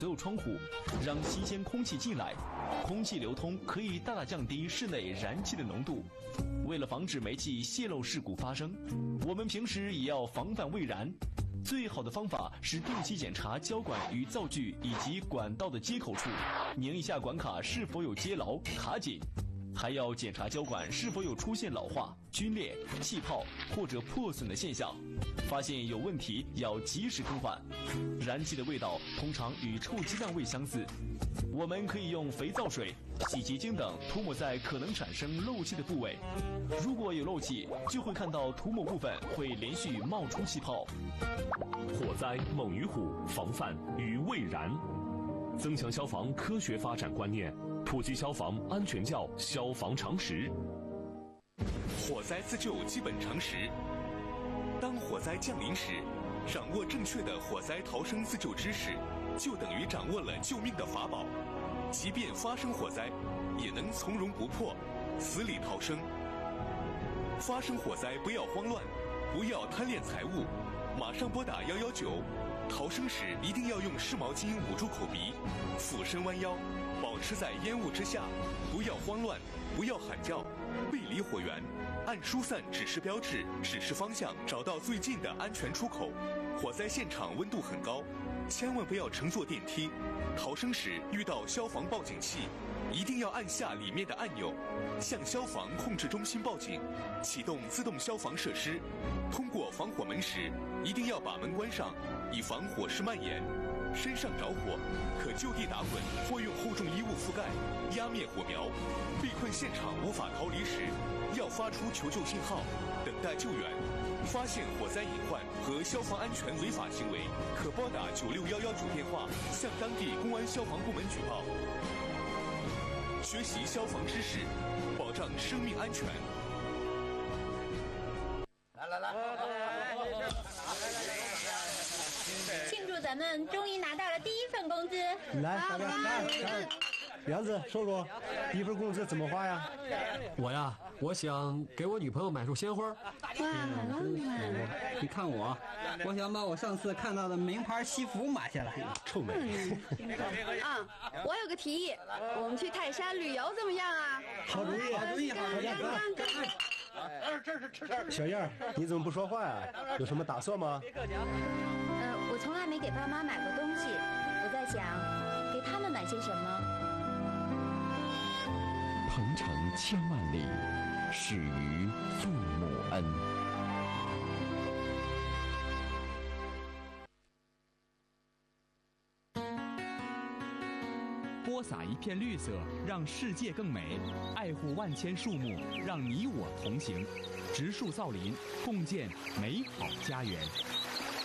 所有窗户，让新鲜空气进来，空气流通可以大大降低室内燃气的浓度。为了防止煤气泄漏事故发生，我们平时也要防范未燃。最好的方法是定期检查胶管与灶具以及管道的接口处，拧一下管卡是否有接牢、卡紧。还要检查胶管是否有出现老化、皲裂、气泡或者破损的现象，发现有问题要及时更换。燃气的味道通常与臭鸡蛋味相似，我们可以用肥皂水、洗洁精等涂抹在可能产生漏气的部位。如果有漏气，就会看到涂抹部分会连续冒出气泡。 火灾猛于虎，防范于未然。增强消防科学发展观念，普及消防安全教消防常识。 火灾自救基本常识。当火灾降临时，掌握正确的火灾逃生自救知识，就等于掌握了救命的法宝。即便发生火灾，也能从容不迫，死里逃生。发生火灾不要慌乱，不要贪恋财物，马上拨打119。逃生时一定要用湿毛巾捂住口鼻，俯身弯腰，保持在烟雾之下，不要慌乱，不要喊叫，背离火源，按疏散指示标志指示方向，找到最近的安全出口。火灾现场温度很高，千万不要乘坐电梯。逃生时遇到消防报警器，一定要按下里面的按钮，向消防控制中心报警，启动自动消防设施。通过防火门时，一定要把门关上，以防火势蔓延。身上着火，可就地打滚或用厚重衣物覆盖，压灭火苗。被困现场无法逃离时，要发出求救信号，等待救援。发现火灾隐患和消防安全违法行为，可拨打96119电话，向当地公安消防部门举报。学习消防知识，保障生命安全。 庆祝咱们终于拿到了第一份工资！ 来，大家来，梁子说说，第一份工资怎么花呀？ 我想给我女朋友买束鲜花。 哇，好浪漫！ 你看我想把我上次看到的名牌西服买下来。 臭美！ 我有个提议，我们去泰山旅游怎么样啊？ 好主意，好主意，好主意！小燕，你怎么不说话呀？有什么打算吗？ 我从来没给爸妈买过东西，我在想，给他们买些什么？ 鹏程千万里，始于父母恩。 播撒一片绿色，让世界更美；爱护万千树木，让你我同行。植树造林，共建美好家园。